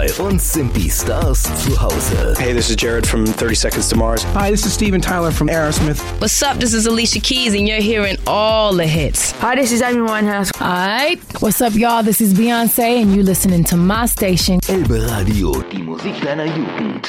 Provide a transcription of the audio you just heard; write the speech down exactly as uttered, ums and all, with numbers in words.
bei uns sind die Stars zu Hause. Hey, this is Jared from thirty Seconds to Mars. Hi, this is Steven Tyler from Aerosmith. What's up? This is Alicia Keys, and you're hearing all the hits. Hi, this is Amy Winehouse. Alright, what's up, y'all? This is Beyonce, and you're listening to my station. Elbe Radio, die Musik deiner Jugend.